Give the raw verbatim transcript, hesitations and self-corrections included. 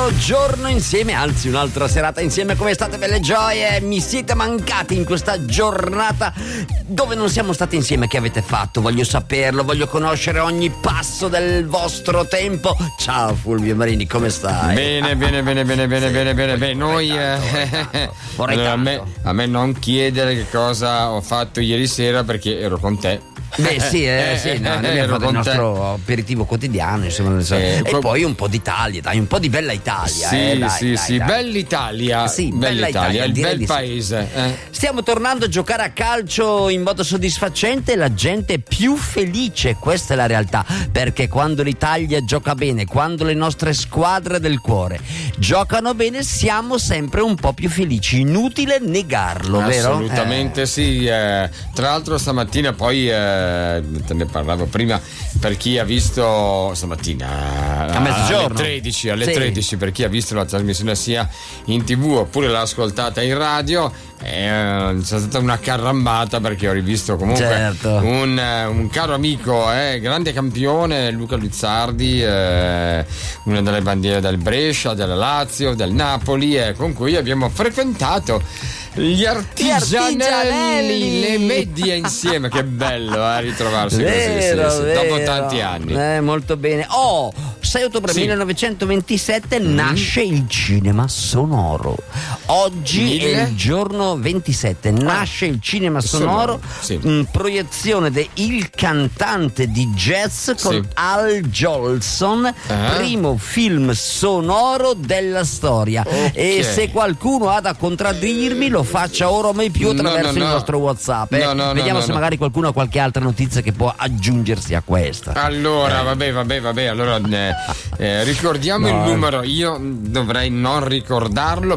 altro giorno insieme, anzi un'altra serata insieme. Come state, belle gioie? Mi siete mancati in questa giornata dove non siamo stati insieme. Che avete fatto? Voglio saperlo, voglio conoscere ogni passo del vostro tempo. Ciao Fulvio Marini, come stai? Bene, bene, bene, bene, bene, sì, bene, bene, bene. Noi eh, allora, a, me, a me non chiedere che cosa ho fatto ieri sera perché ero con te. Beh sì, eh, sì, no, noi abbiamo fatto il nostro aperitivo quotidiano, insomma, eh, e co- poi un po' d'Italia, dai, un po' di bella Italia. Sì, eh, dai, sì, dai, sì, dai. Bell'Italia, sì, bella bella Italia, Italia, il bel sì. paese. Eh. Stiamo tornando a giocare a calcio in modo soddisfacente e la gente è più felice, questa è la realtà, perché quando l'Italia gioca bene, quando le nostre squadre del cuore giocano bene, siamo sempre un po' più felici, inutile negarlo, vero? Assolutamente eh. sì, eh, tra l'altro stamattina poi eh, te ne parlavo prima, per chi ha visto stamattina a mezzogiorno alle tredici, alle sì. tredici, per chi ha visto la trasmissione sia in tv oppure l'ha ascoltata in radio, eh, c'è stata una carrambata perché ho rivisto comunque certo. un, un caro amico, eh, grande campione, Luca Luzzardi, eh, una delle bandiere del Brescia, della Lazio, del Napoli, eh, con cui abbiamo frequentato gli artigianelli, gli artigianelli. le medie insieme. Che bello eh, ritrovarsi vero, così sì, sì, vero. dopo tanti anni. Eh, molto bene. Oh, sei ottobre sì. millenovecentoventisette mm. nasce il cinema sonoro. Oggi Mille? è il giorno ventisette, nasce il cinema sonoro, sì. in proiezione de Il cantante di jazz con sì. Al Jolson, ah. primo film sonoro della storia. Okay. E se qualcuno ha da contraddirmi, lo faccia ora o mai più attraverso no, no, il no. nostro WhatsApp. Eh? No, no, Vediamo no, se no. magari qualcuno ha qualche altra notizia che può aggiungersi a questa. Allora, eh. vabbè, vabbè, vabbè. Allora, eh, eh, ricordiamo no. il numero. Io dovrei non ricordarlo.